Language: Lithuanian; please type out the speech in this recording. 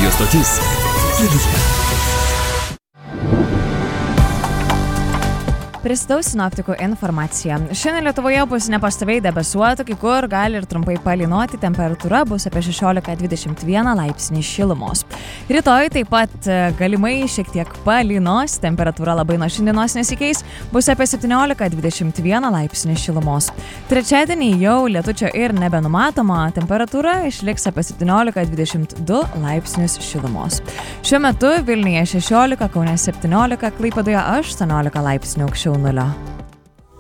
radijo stotis Kelyje. Pristatau sinoptikų informaciją. Šiandien Lietuvoje bus nepastoviai debesuota, kai kur gali ir trumpai palynoti, temperatūra bus apie 16-21 laipsnį šilumos. Rytoj taip pat galimai šiek tiek palynos, temperatūra labai nuo šiandienos nesikeis, bus apie 17-21 laipsnį šilumos. Trečiadienį jau lietučio ir nebenumatoma, temperatūra išliks apie 17-22 laipsnius šilumos. Šiuo metu Vilniuje 16, Kaune 17, Klaipėdoje 18 laipsnių aukščiau nulio.